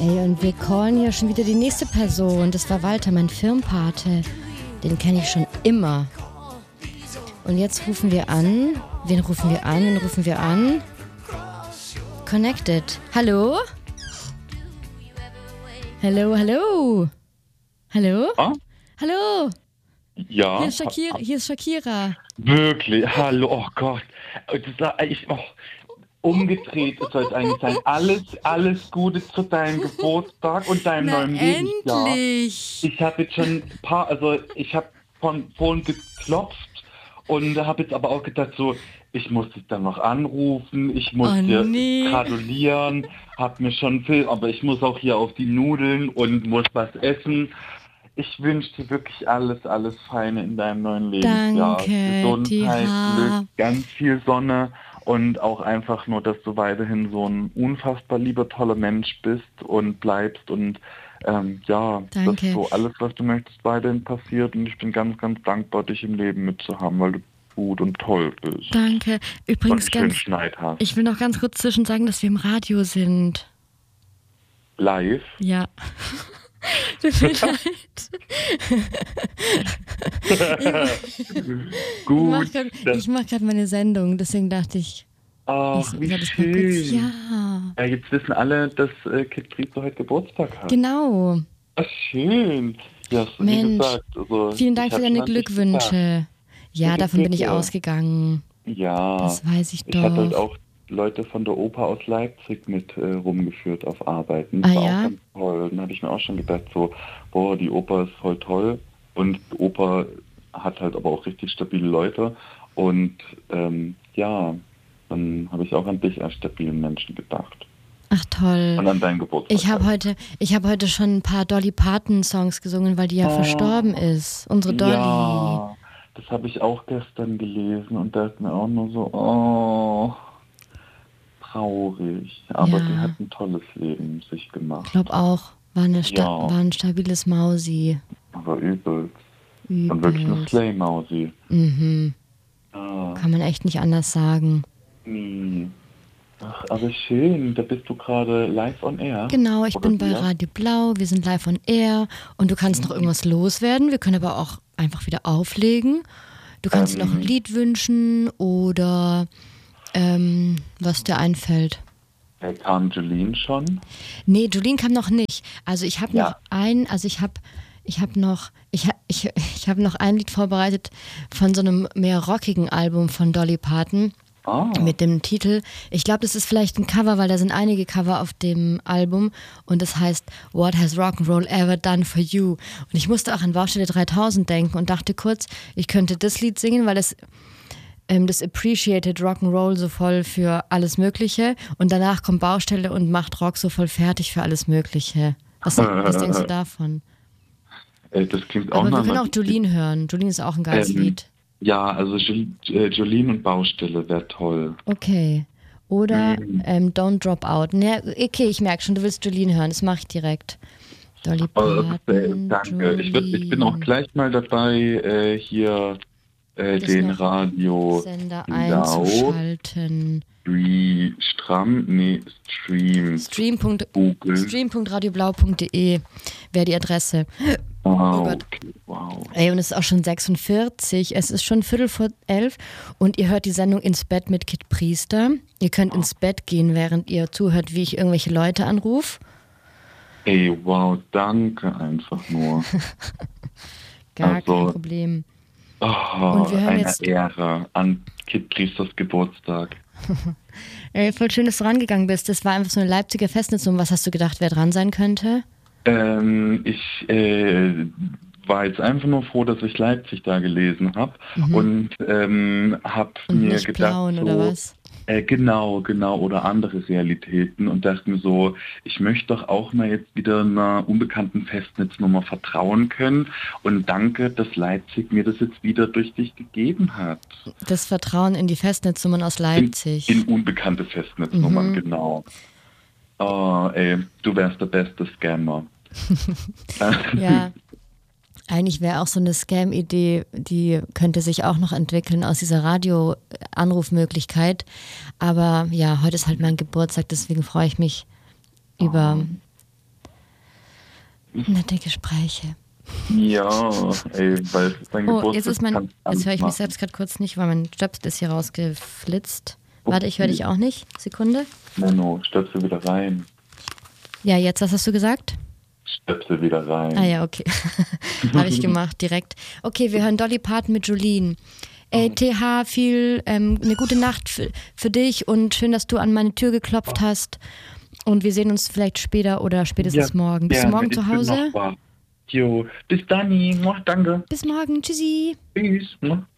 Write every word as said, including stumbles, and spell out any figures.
Ey, und wir callen hier schon wieder die nächste Person. Das war Walter, mein Firmenpate. Den kenne ich schon immer. Und jetzt rufen wir an. Wen rufen wir an? Wen rufen wir an? Connected. Hallo? Hallo, hallo. Hallo? Ah? Hallo? Ja. Hier ist Shakira. Hier ist Shakira. Wirklich? Hallo, oh Gott. Das war, ich, oh, umgedreht soll es eigentlich sein. Alles, alles Gute zu deinem Geburtstag und deinem Na, neuen Lebensjahr. endlich. Ich habe jetzt schon ein paar, also ich habe von vorhin geklopft und habe jetzt aber auch gedacht, so, ich muss dich dann noch anrufen, ich muss Oh, dir nee. gratulieren, hab mir schon viel, aber ich muss auch hier auf die Nudeln und muss was essen. Ich wünsche dir wirklich alles, alles Feine in deinem neuen Lebensjahr. Danke, Gesundheit, Tiha. Glück, ganz viel Sonne und auch einfach nur, dass du weiterhin so ein unfassbar lieber, toller Mensch bist und bleibst und ähm, ja, Danke. dass so alles, was du möchtest, weiterhin passiert und ich bin ganz, ganz dankbar, dich im Leben mitzuhaben, weil du gut und toll bist. Danke. Übrigens und einen schönen ganz, Schneid hast. ich will noch ganz kurz zwischen sagen, dass wir im Radio sind. Live? Ja. Tut mir leid. Gut. Ich mache gerade mach meine Sendung, deswegen dachte ich, Ach, ich wie sag das mal kurz. schön. Ja, Ja, jetzt wissen alle, dass äh, Kid Priester heute Geburtstag hat. genau. Ach, schön. Ja, wie Mensch, gesagt, also, vielen Dank ich für hab deine schon an dich Glückwünsche. Ja, Ja, davon bin ich bitte. ausgegangen. gedacht. Ja, Das weiß ich ich hatte halt doch. auch Leute von der Oper aus Leipzig mit äh, rumgeführt auf Arbeiten. Ah, Das war ja? auch ganz toll. Dann habe ich mir auch schon gedacht, so, boah, die Oper ist voll toll. Und die Oper hat halt aber auch richtig stabile Leute. Und ähm, ja, dann habe ich auch an dich als stabilen Menschen gedacht. Ach toll. Und an deinen Geburtstag. Ich habe halt. heute, ich habe heute schon ein paar Dolly Parton Songs gesungen, weil die ja Oh. verstorben ist. Unsere Dolly. Ja, das habe ich auch gestern gelesen und dachte mir auch nur so, oh, traurig. Aber Ja. die hat ein tolles Leben sich Ich gemacht. glaube auch, war, eine Sta Ja. war ein stabiles Mausi. Aber übel. Und wirklich eine Übel. Slay-Mausi. Mhm. Ah, Kann man echt nicht anders sagen. nie. Ach, aber schön, da bist du gerade live on air. Genau, ich Oder bin bei wir? Radio Blau, wir sind live on air und du kannst noch irgendwas loswerden. Wir können aber auch einfach wieder auflegen. Du kannst dir noch ein Ähm. Lied wünschen oder ähm, was dir einfällt. Äh, kam Jolene schon? Nee, Julien kam noch nicht. Also ich habe Ja. noch ein, also ich habe ich habe noch ich ha- ich, ich habe noch ein Lied vorbereitet von so einem mehr rockigen Album von Dolly Parton. Ah, Mit dem Titel, ich glaube, das ist vielleicht ein Cover, weil da sind einige Cover auf dem Album und das heißt What Has Rock'n'Roll Ever Done For You? Und ich musste auch an Baustelle dreitausend denken und dachte kurz, ich könnte das Lied singen, weil das, ähm, das appreciated Rock'n'Roll so voll für alles Mögliche und danach kommt Baustelle und macht Rock so voll fertig für alles Mögliche. Was, was denkst du davon? äh, das klingt auch Aber wir nach können einer- auch Jolene hören. Jolene ist auch ein geiles Ähm, Lied. Ja, also Jol- äh, Jolene und Baustelle wäre toll. Okay. Oder Mhm. ähm, Don't Drop Out. Ne, okay, ich merke schon, du willst Jolene hören. Das mache ich direkt. Dolly Oh, das ist, äh, Parton, danke. Ich, würd, ich bin auch Jolene. gleich mal dabei, äh, hier äh, Das den noch Radio Sender Lau, einzuschalten. Stream, Stram, nee, Stream, Stream. Google. stream punkt radioblau punkt de wäre die Adresse. Wow, Oh Gott. okay, wow. Ey, und es ist auch schon sechsundvierzig. Es ist schon Viertel vor elf und ihr hört die Sendung Ins Bett mit Kid Priester. Ihr könnt ins Bett gehen, während ihr zuhört, wie ich irgendwelche Leute anrufe. Ey, wow, danke einfach nur. Gar Also, kein Problem. Oh, Und wir hören eine jetzt- Ehre an Kid Priesters Geburtstag. Ey, voll schön, dass du rangegangen bist. Das war einfach so eine Leipziger Festnetznummer. Was hast du gedacht, wer dran sein könnte? Ähm, ich äh, war jetzt einfach nur froh, dass ich Leipzig da gelesen habe und ähm, habe Und mir nicht gedacht, Plauen, so, oder was? Äh, genau, genau, oder andere Realitäten und dachte mir so, ich möchte doch auch mal jetzt wieder einer unbekannten Festnetznummer vertrauen können und danke, dass Leipzig mir das jetzt wieder durch dich gegeben hat. Das Vertrauen in die Festnetznummern aus Leipzig. In, in unbekannte Festnetznummern, genau. Oh, ey, du wärst der beste Scammer. Ja, eigentlich wäre auch so eine Scam-Idee, die könnte sich auch noch entwickeln aus dieser Radio-Anrufmöglichkeit. Aber ja, heute ist halt mein Geburtstag, deswegen freue ich mich über Nette Gespräche. Ja, ey, weil es ist dein Oh, Geburtstag. jetzt ist mein, kannst du jetzt höre ich mich machen. selbst gerade kurz nicht, weil mein Stöpsel ist hier rausgeflitzt. Warte, ich höre dich auch nicht. Sekunde. Menno, Stöpsel wieder rein. Ja, jetzt, was hast du gesagt? Stöpsel wieder rein. Ah ja, okay. Habe ich gemacht, direkt. Okay, wir hören Dolly Parton mit Jolene. Ey, T H, viel, ähm, eine gute Nacht für, für dich und schön, dass du an meine Tür geklopft hast. Und wir sehen uns vielleicht später oder spätestens Ja, morgen. Bist du gerne, morgen ich zu bin Hause? noch wach. Jo, bis dann, danke. Bis morgen. Tschüssi. Tschüss.